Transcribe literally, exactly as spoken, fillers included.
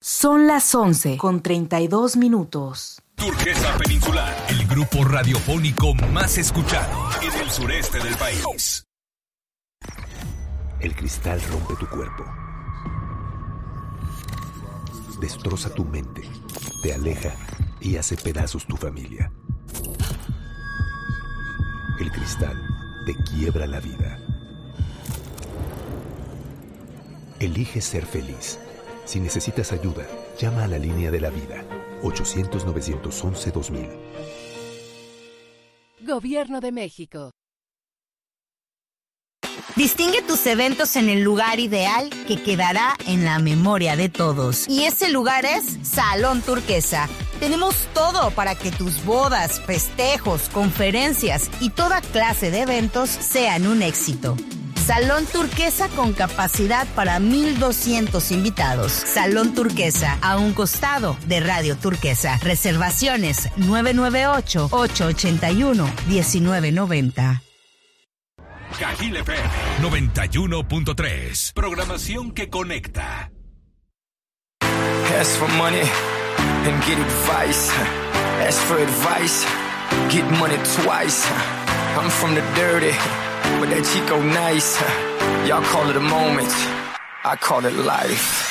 Son las once con treinta y dos minutos. Turquesa Peninsular, el grupo radiofónico más escuchado en el sureste del país. El cristal rompe tu cuerpo, destroza tu mente, te aleja y hace pedazos tu familia. El cristal te quiebra la vida. Elige ser feliz. Si necesitas ayuda, llama a la línea de la vida, ochocientos, novecientos once, dos mil. Gobierno de México. Distingue tus eventos en el lugar ideal que quedará en la memoria de todos. Y ese lugar es Salón Turquesa. Tenemos todo para que tus bodas, festejos, conferencias y toda clase de eventos sean un éxito. Salón Turquesa con capacidad para mil doscientos invitados. Salón Turquesa, a un costado de Radio Turquesa. Reservaciones nueve nueve ocho, ocho ocho uno, uno nueve nueve cero. Cajil F M noventa y uno punto tres. Programación que conecta. Ask for money and get advice. Ask for advice, get money twice. I'm from the dirty, but that Chico nice. Y'all call it a moment, I call it life.